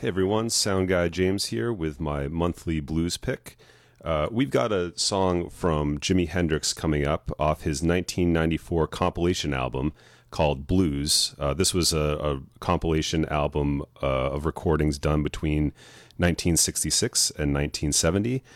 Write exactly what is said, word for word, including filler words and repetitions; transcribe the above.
Hey everyone, Sound Guy James here with my monthly blues pick. Uh, we've got a song from Jimi Hendrix coming up off his nineteen ninety-four compilation album called Blues. Uh, this was a, a compilation album uh, of recordings done between nineteen sixty-six and nineteen seventy,